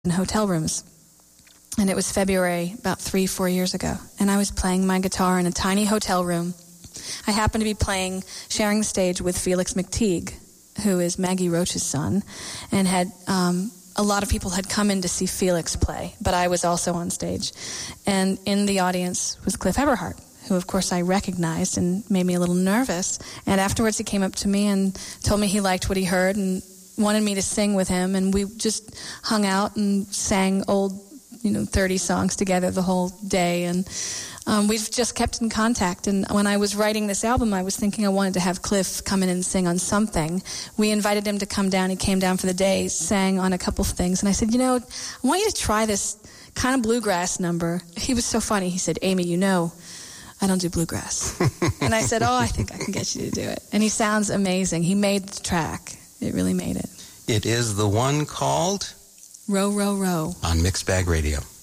in hotel rooms. And it was February, about 3-4 years ago. And I was playing my guitar in a tiny hotel room. I happened to be sharing the stage with Felix McTeague, who is Maggie Roach's son, and a lot of people had come in to see Felix play, but I was also on stage. And in the audience was Cliff Eberhardt, who, of course, I recognized and made me a little nervous. And afterwards he came up to me and told me he liked what he heard and wanted me to sing with him. And we just hung out and sang old 30 songs together the whole day, and we've just kept in contact. And when I was writing this album, I was thinking I wanted to have Cliff come in and sing on something. We invited him to come down. He came down for the day, sang on a couple things, and I said, I want you to try this kind of bluegrass number. He was so funny. He said, Amy, I don't do bluegrass. And I said, I think I can get you to do it. And he sounds amazing. He made the track. It really made it. It is the one called Row, Row, Row on Mixed Bag Radio.